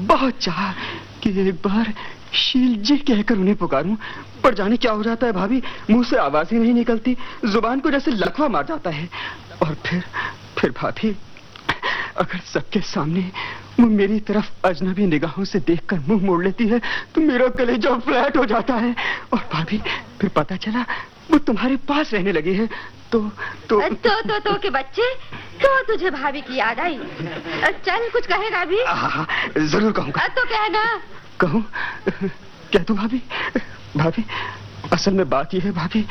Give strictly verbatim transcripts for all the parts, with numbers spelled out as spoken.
बहुत चाहा कि एक बार शील जी कहकर उन्हें पुकारूं, पर जाने क्या हो जाता है भाभी, मुंह से आवाज ही नहीं निकलती, जुबान को जैसे लकवा मार जाता है। और फिर फिर भाभी, अगर सबके सामने वो मेरी तरफ अजनबी निगाहों से देखकर मुंह मोड़ लेती है तो मेरा कलेजा फ्लैट हो जाता है। और भाभी, फिर पता चला वो तुम्हारे पास रहने लगी है तो तो तो तो, तो के बच्चे, तो तुझे भाभी की याद आई। चल, कुछ कहेगा भी? हाँ, जरूर कहूँगा। तो कहना। कहूँ? कह दूँ भाभी? भाभी, असल में बात यह है भाभी,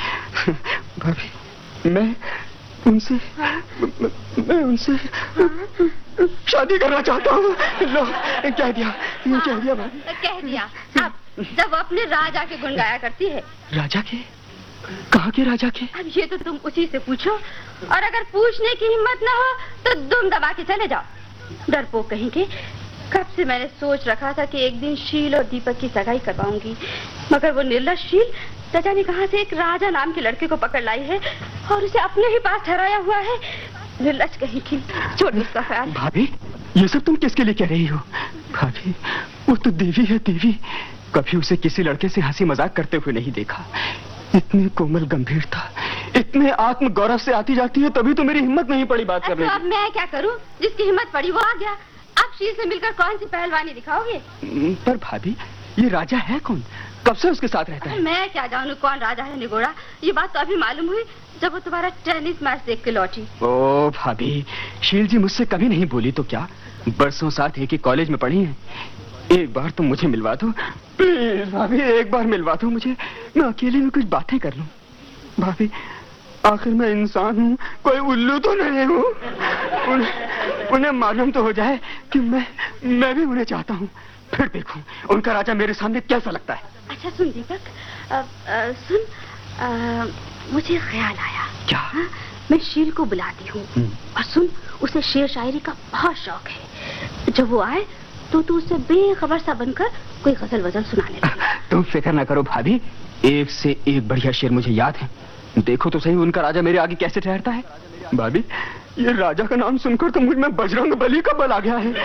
भाभी मैं उनसे हाँ? मैं उनसे हाँ? शादी करना चाहता हूँ। लो, कह दिया, हाँ, कह दिया भाभी। कह दिया। अब जब अपने राजा के गुण गाया करती है। राजा के? कहाँ के राजा के? अब ये तो तुम उसी से पूछो, और अगर पूछने की हिम्मत ना हो तो दुम दबा के चले जाओ। डरपोक कहीं के। कब से मैंने सोच रखा था कि एक दिन शील और दीपक की सगाई करवाऊंगी, मगर वो निर्लज शील न जाने कहां से एक राजा नाम के लड़के को पकड़ लाई है और उसे अपने ही पास ठहराया हुआ है। निर्लज कहीं की। छोड़ उसका ख्याल। भाभी, ये सब तुम किसके लिए कह रही हो? भाभी, वो तो देवी है, देवी। कभी उसे किसी लड़के से हंसी मजाक करते हुए नहीं देखा। इतनी कोमल गंभीरता, इतने आत्म गौरव से आती जाती है, तभी तो मेरी हिम्मत नहीं पड़ी बात करने की। अब मैं क्या करूं? जिसकी हिम्मत पड़ी वो आ गया। अब शील से मिलकर कौन सी पहलवानी दिखाओगे? पर भाभी, ये राजा है कौन? कब से उसके साथ रहता है? मैं क्या जानूं कौन राजा है निगोड़ा। ये बात तो अभी मालूम हुई जब वो तुम्हारा टेनिस मैच देख के लौटी। ओ भाभी, शील जी मुझसे कभी नहीं बोली तो क्या? बरसों साथ एक ही कॉलेज में पढ़ी हैं। एक बार तुम मुझे मिलवा दो प्लीज भाभी, एक बार मिलवा दो मुझे, मैं अकेले में कुछ बातें कर लूं। भाभी, आखिर मैं इंसान हूँ, कोई उल्लू तो नहीं हूँ। उन्हें, उन्हें मालूम तो हो जाए कि मैं मैं भी उन्हें चाहता हूँ, फिर देखूं उनका राजा मेरे सामने कैसा लगता है। अच्छा सुन दीपक, आ, आ, सुन, आ, मुझे ख्याल आया। क्या? हा? मैं शील को बुलाती हूँ और सुन, उसे शेर शायरी का बहुत शौक है। जब वो आए तो तू उससे बेखबर सा बनकर कोई गजल वजल सुनाने लगे। तुम फिक्र ना करो भाभी, एक से एक बढ़िया शेर मुझे याद है। देखो तो सही उनका राजा मेरे आगे कैसे ठहरता है। भाभी, ये राजा का नाम सुनकर तो मुझ में बजरंग बली का बल आ गया है।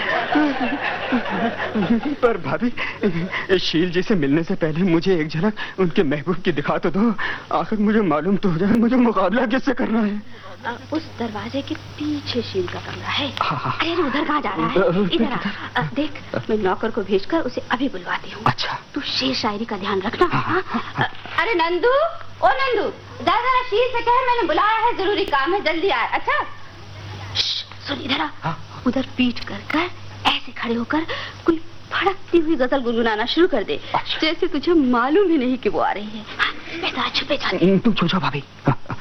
पर भाभी, शील जी से मिलने से पहले मुझे एक झलक उनके महबूब की दिखा तो दो। आखिर मुझे मालूम तो हो जाए मुझे मुकाबला किससे करना है। आ, उस दरवाजे के पीछे शील का कमरा है। हाँ। अरे उधर कहाँ जा रहा है? इधर आ, देख, मैं नौकर को भेजकर उसे अभी बुलवाती हूँ। अच्छा। तू शेर शायरी का ध्यान रखना। हाँ, हाँ, हाँ, हाँ। अरे नंदू, ओ नंदू, जरा जरा शील से कह मैंने बुलाया है, जरूरी काम है, जल्दी आए। अच्छा सुन, इधर आ। हाँ। उधर पीठ कर कर ऐसे खड़े होकर कोई फड़कती हुई गजल गुनगुनाना शुरू कर दे। अच्छा। जैसे तुझे मालूम ही नहीं कि वो आ रही है। हाँ, मैं जरा छुपे जाती। तुम छुप जाओ भाभी।